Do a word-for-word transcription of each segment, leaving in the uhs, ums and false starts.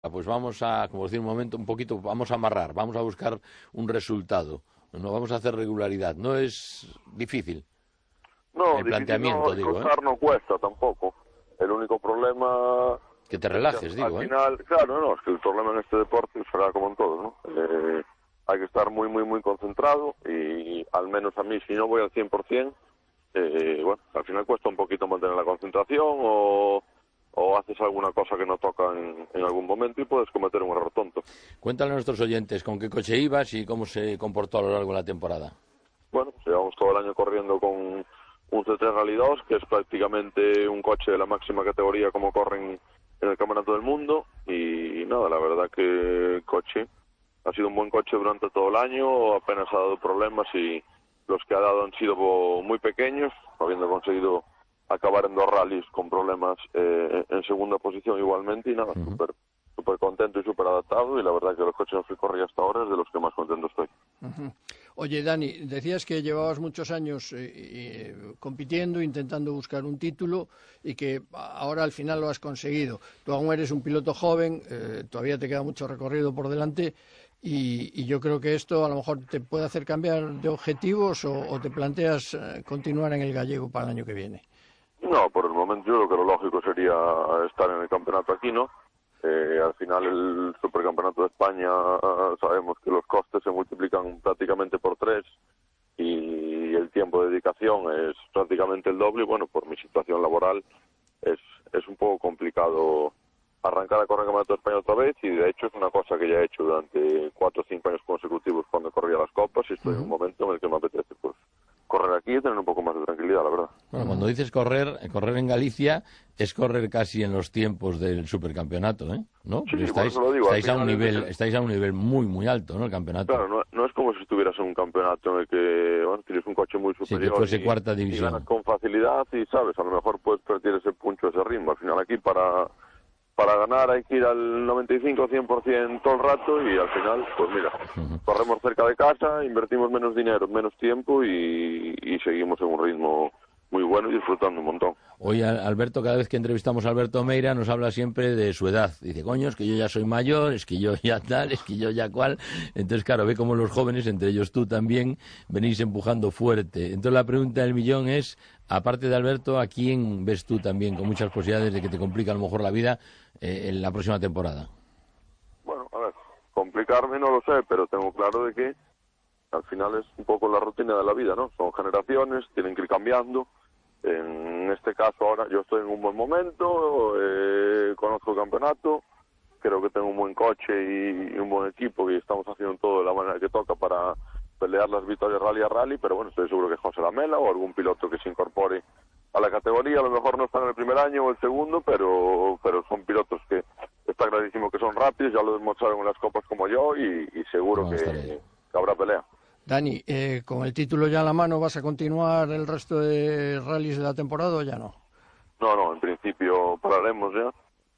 Pues vamos a, como decir un momento, un poquito, vamos a amarrar, vamos a buscar un resultado, no vamos a hacer regularidad, no es difícil. No, el difícil planteamiento, no, digo, costar ¿eh? no cuesta tampoco. El único problema... Que te relajes, es que, digo, al ¿eh? final, claro, no, es que el problema en este deporte será como en todo, ¿no? Eh, hay que estar muy, muy, muy concentrado y al menos a mí, si no voy al cien por ciento, eh, bueno, al final cuesta un poquito mantener la concentración o... o haces alguna cosa que no toca en, en algún momento y puedes cometer un error tonto. Cuéntale a nuestros oyentes con qué coche ibas y cómo se comportó a lo largo de la temporada. Bueno, pues llevamos todo el año corriendo con un C tres Rally dos, que es prácticamente un coche de la máxima categoría como corren en el Campeonato del Mundo, y nada, la verdad que el coche ha sido un buen coche durante todo el año, apenas ha dado problemas y los que ha dado han sido muy pequeños, habiendo conseguido acabar en dos rallies con problemas eh, en segunda posición igualmente, y nada, Uh-huh. súper súper contento y súper adaptado, y la verdad que los coches en los que corrí hasta ahora es de los que más contento estoy. Uh-huh. Oye, Dani, decías que llevabas muchos años eh, eh, compitiendo, intentando buscar un título y que ahora al final lo has conseguido. Tú aún eres un piloto joven, eh, todavía te queda mucho recorrido por delante y, y yo creo que esto a lo mejor te puede hacer cambiar de objetivos o, o te planteas eh, continuar en el gallego para el año que viene. No, por el momento yo creo que lo lógico sería estar en el campeonato aquí, ¿no? Eh, al final el Supercampeonato de España sabemos que los costes se multiplican prácticamente por tres y el tiempo de dedicación es prácticamente el doble, y bueno, por mi situación laboral es, es un poco complicado arrancar a correr el Campeonato de España otra vez, y de hecho es una cosa que ya he hecho durante cuatro o cinco años consecutivos cuando corría las copas, y estoy uh-huh. en un momento en el que me apetece pues correr aquí y tener un poco más de tranquilidad, la verdad. Bueno, cuando dices correr, correr en Galicia es correr casi en los tiempos del supercampeonato, ¿eh? ¿No? Sí, estáis, por eso lo digo, estáis a un nivel, es... estáis a un nivel muy muy alto, ¿no? El campeonato. Claro, no, no es como si estuvieras en un campeonato en el que bueno, tienes un coche muy superior, sí, que fuese y, cuarta división, y ganas con facilidad y sabes, a lo mejor puedes perder ese puncho, ese ritmo. Al final aquí para para ganar hay que ir al noventa y cinco a cien por ciento todo el rato, y al final, pues mira, uh-huh. corremos cerca de casa, invertimos menos dinero, menos tiempo y, y seguimos en un ritmo muy bueno y disfrutando un montón. Hoy Alberto, cada vez que entrevistamos a Alberto Meira, nos habla siempre de su edad. Dice, coño, es que yo ya soy mayor, es que yo ya tal, es que yo ya cual. Entonces, claro, ve como los jóvenes, entre ellos tú también, venís empujando fuerte. Entonces, la pregunta del millón es, aparte de Alberto, ¿a quién ves tú también con muchas posibilidades de que te complique a lo mejor la vida eh, en la próxima temporada? Bueno, a ver, complicarme no lo sé, pero tengo claro de que al final es un poco la rutina de la vida, ¿no? Son generaciones, tienen que ir cambiando. En este caso ahora yo estoy en un buen momento, eh, conozco el campeonato, creo que tengo un buen coche y, y un buen equipo, y estamos haciendo todo de la manera que toca para pelear las victorias rally a rally, pero bueno, estoy seguro que José Lamela o algún piloto que se incorpore a la categoría, a lo mejor no están en el primer año o el segundo, pero pero son pilotos que está clarísimo que son rápidos, ya lo demostraron en las copas como yo, y, y seguro que, que habrá pelea. Dani, eh, con el título ya en la mano, ¿vas a continuar el resto de rallies de la temporada o ya no? No, no, en principio pararemos ya.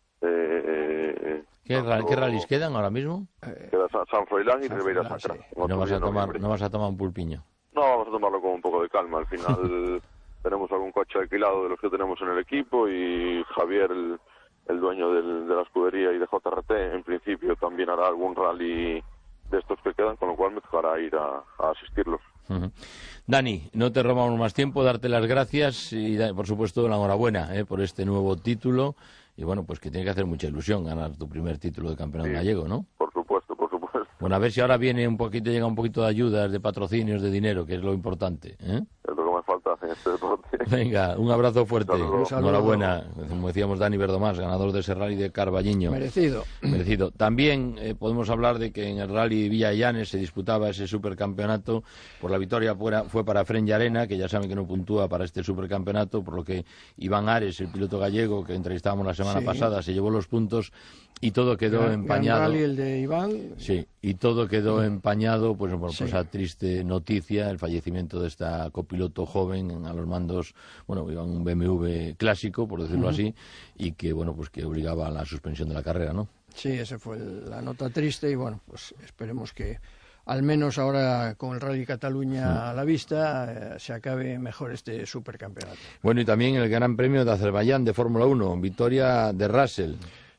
Eh, ¿Qué, tanto, ¿Qué rallies quedan ahora mismo? Queda San, San Froilán y Ribeira Sacra. Sí. No, vas a tomar, ¿No vas a tomar un pulpiño? No, vamos a tomarlo con un poco de calma. Al final tenemos algún coche alquilado de los que tenemos en el equipo, y Javier, el, el dueño del, de la escudería y de J R T, en principio también hará algún rally de estos que quedan, con lo cual me tocará ir a, a asistirlos. Uh-huh. Dani, no te robamos más tiempo, darte las gracias y por supuesto la enhorabuena eh, por este nuevo título, y bueno, pues que tiene que hacer mucha ilusión ganar tu primer título de campeón sí, gallego, ¿no? Por supuesto, por supuesto. Bueno, a ver si ahora viene un poquito, llega un poquito de ayudas, de patrocinios, de dinero, que es lo importante, ¿eh? Es lo que me falta en este deporte. Venga, un abrazo fuerte. Un enhorabuena. Como decíamos, Dani Verdomás, ganador de ese rally de Carballiño. Merecido. Merecido. También eh, podemos hablar de que en el rally Villa Llanes se disputaba ese supercampeonato. Por la victoria fuera, fue para Fren Llarena, que ya saben que no puntúa para este supercampeonato, por lo que Iván Ares, el piloto gallego que entrevistábamos la semana sí. pasada, se llevó los puntos y todo quedó gran, empañado. Gran rally el de Iván. Sí, y todo quedó sí. empañado pues, por sí. esa triste noticia, el fallecimiento de esta copiloto joven a los mandos, bueno, iba un B M W clásico, por decirlo uh-huh. así, y que, bueno, pues que obligaba a la suspensión de la carrera, ¿no? Sí, esa fue la nota triste, y bueno, pues esperemos que al menos ahora con el Rally Cataluña sí. a la vista eh, se acabe mejor este supercampeonato. Bueno, y también el Gran Premio de Azerbaiyán de Fórmula uno, victoria de Russell.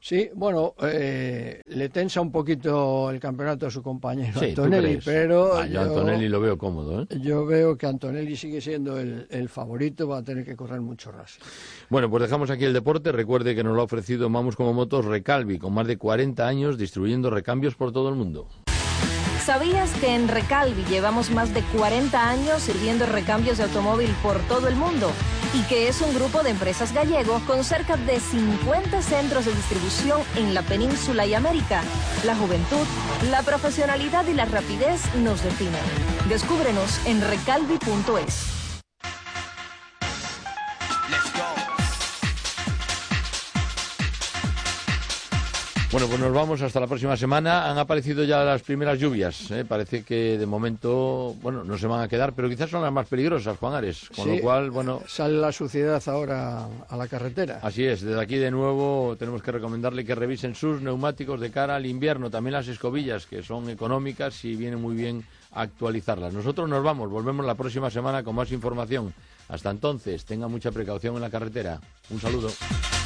Sí, bueno, eh, le tensa un poquito el campeonato a su compañero sí, Antonelli, pero ah, yo, yo Antonelli lo veo cómodo, ¿eh? Yo veo que Antonelli sigue siendo el, el favorito, va a tener que correr mucho ras. Bueno, pues dejamos aquí el deporte. Recuerde que nos lo ha ofrecido Mamus como Motos Recalvi, con más de cuarenta años distribuyendo recambios por todo el mundo. ¿Sabías que en Recalvi llevamos más de cuarenta años sirviendo recambios de automóvil por todo el mundo? Y que es un grupo de empresas gallego con cerca de cincuenta centros de distribución en la península y América. La juventud, la profesionalidad y la rapidez nos definen. Descúbrenos en recalvi punto es. Bueno, pues nos vamos hasta la próxima semana. Han aparecido ya las primeras lluvias, ¿eh? Parece que de momento, bueno, no se van a quedar, pero quizás son las más peligrosas, Juan Ares. Con sí, lo cual, bueno... sale la suciedad ahora a la carretera. Así es, desde aquí de nuevo tenemos que recomendarle que revisen sus neumáticos de cara al invierno, también las escobillas, que son económicas y viene muy bien actualizarlas. Nosotros nos vamos, volvemos la próxima semana con más información. Hasta entonces, tenga mucha precaución en la carretera. Un saludo.